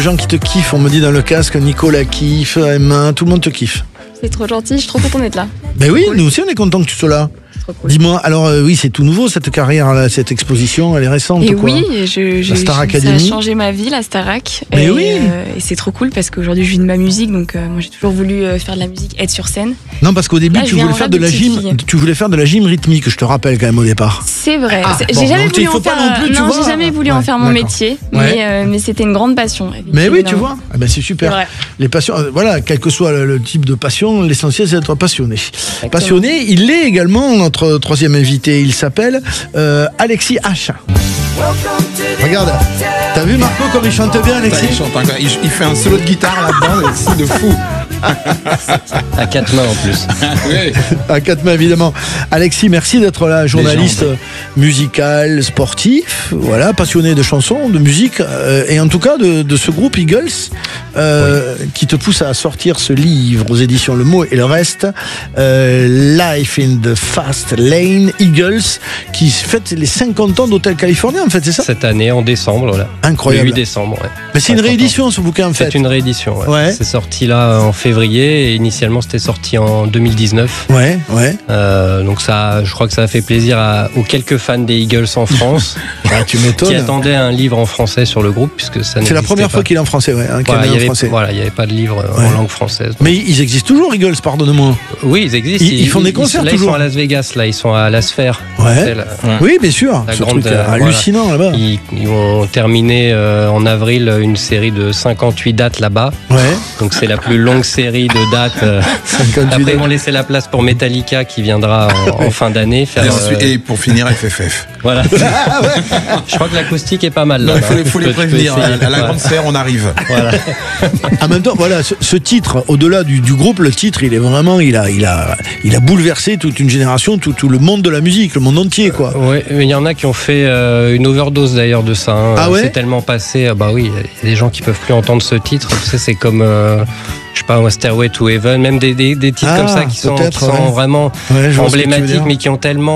Gens qui te kiffent, on me dit dans le casque, Nicolas kiffe, Emma, tout le monde te kiffe. C'est trop gentil, je suis trop contente d'être là. Ben oui, nous aussi on est contents que tu sois là. Trop cool. Dis-moi, alors oui, c'est tout nouveau cette carrière, là, cette exposition, elle est récente Et quoi. oui, La Star ça Academy. a changé ma vie, la Starac. Mais et, oui. Et c'est trop cool parce qu'aujourd'hui je vis de ma musique, donc moi j'ai toujours voulu faire de la musique, être sur scène. Non, parce qu'au début Là, tu je viens voulais en faire rap de de la petite gym, fille. tu voulais faire de la gym rythmique, je te rappelle quand même au départ. C'est vrai. bon, J'ai jamais donc voulu il faut en pas faire. non plus, tu non, vois. j'ai jamais voulu en Ouais, faire mon d'accord. métier, Ouais. mais c'était une grande passion. Mais oui, tu évidemment. vois, ah ben c'est C'est super. vrai. Les passions, voilà, quel que soit le type de passion, l'essentiel c'est d'être passionné. Exactement. Passionné, il est également notre troisième invité. Il s'appelle Alexis H. Regarde, t'as vu Marco comme il chante bien, Alexis? Il chante encore. Il fait un solo de guitare là-dedans, c'est de fou. À 4 mains en plus. Oui. À quatre mains évidemment. Alexis, merci d'être là, journaliste musical, sportif, voilà, passionné de chansons, de musique, et en tout cas de ce groupe Eagles, qui te pousse à sortir ce livre aux éditions Le Mot et le Reste, Life in the Fast Lane, Eagles, qui fête les 50 ans d'Hôtel California, en fait, c'est ça? Cette année, en décembre, là. Incroyable. Le 8 décembre, ouais. Mais c'est une 50 ans. réédition ce bouquin, en fait. C'est une réédition, ouais. Ouais. C'est sorti là en février et initialement c'était sorti en 2019. Ouais, ouais. Donc ça, je crois que ça a fait plaisir aux quelques fans des Eagles en France Ah, tu qui m'étonnes. attendaient un livre en français sur le groupe puisque ça C'est la première fois qu'il est en français, ouais, qu'il Voilà, est il en y avait, français. voilà, il n'y avait pas de livre Ouais. en langue française. Mais ils existent toujours, Eagles, pardonne-moi. Oui, ils existent. Ils font des concerts là, toujours. Ils sont à Las Vegas, là, ils sont à la Sphère. Ouais. C'est la- Oui, bien sûr. La Ce grande, truc voilà. hallucinant là-bas. Ils ont terminé en avril une série de 58 dates là-bas. Ouais. Donc c'est la plus longue série de dates. 58 Après, dates. ils vont laisser la place pour Metallica qui viendra en fin d'année. Faire, Et, ensuite- et pour finir, FFF. voilà. Je crois que l'acoustique est pas mal. Là, Non, il faut Tu les peux- tu peux prévenir. essayer. À la grande serre, on arrive. Voilà. En même temps, voilà, ce titre, au-delà du groupe, le titre, il est vraiment, il a bouleversé toute une génération, tout le monde de la musique, le monde entier, quoi. Ouais, il y en a qui ont fait une overdose d'ailleurs de ça. Hein. Ah ouais. C'est tellement passé. Bah oui, il y a des gens qui peuvent plus entendre ce titre. Tu sais, c'est comme je sais pas, un Stairway to Heaven, même des titres comme ça qui sont peut-être, ouais. vraiment Ouais, je vois ce que tu veux emblématiques, dire. mais qui ont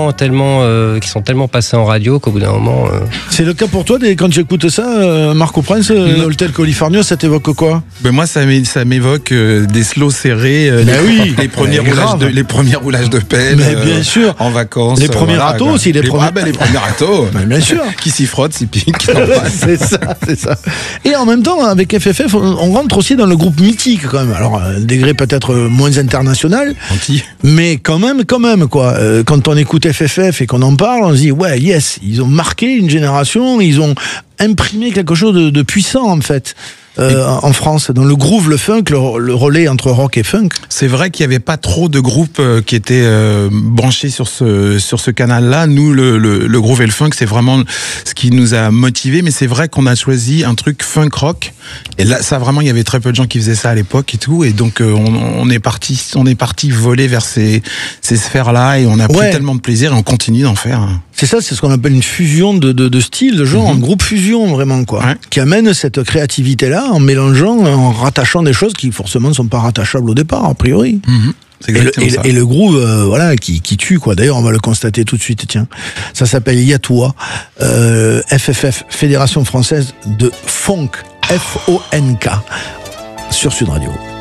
qui sont tellement passés en radio qu'au bout d'un moment. C'est le cas pour toi, quand tu écoutes ça, Marco Prince, Hotel California, ça t'évoque quoi? Ben moi, ça m'évoque des slows serrés, Ben oui. les premiers Mais grave. roulages de pelle, Mais bien sûr. en vacances. Les premiers râteaux aussi, les premiers- Ah ben, les premiers râteaux. Ben, bien sûr. Qui s'y frottent, s'y piquent, qui t'en passent. C'est ça, c'est ça. Et en même temps, avec FFF, on rentre aussi dans le groupe mythique quand même. Alors, un degré peut-être moins international, Gentil. mais quand même, quoi. Quand on écoute FFF et qu'on en parle, on se dit, ouais, yes, ils ont marqué une génération, ils ont imprimé quelque chose de puissant, en fait. En France, dans le groove, le funk, le relais entre rock et funk. C'est vrai qu'il n'y avait pas trop de groupes qui étaient branchés sur ce canal-là. Nous, le groove et le funk, c'est vraiment ce qui nous a motivés. Mais c'est vrai qu'on a choisi un truc funk rock. Et là, ça vraiment, il y avait très peu de gens qui faisaient ça à l'époque et tout. Et donc, on est parti voler vers ces sphères-là et on a pris Ouais. tellement de plaisir et on continue d'en faire. C'est ça, c'est ce qu'on appelle une fusion de styles, de genre, un groupe fusion vraiment, quoi. Ouais. Qui amène cette créativité-là en mélangeant, en rattachant des choses qui forcément ne sont pas rattachables au départ, a priori. C'est Et le, exactement ça. et le groove, voilà, qui tue, quoi. D'ailleurs, on va le constater tout de suite, tiens. Ça s'appelle Yatoua, FFF, Fédération Française de Funk, F-O-N-K, sur Sud Radio.